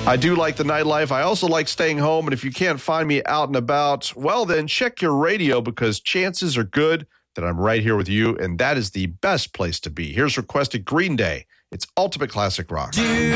I do like the nightlife. I also like staying home. And if you can't find me out and about, well, then check your radio because chances are good that I'm right here with you. And that is the best place to be. Here's requested Green Day. It's Ultimate Classic Rock.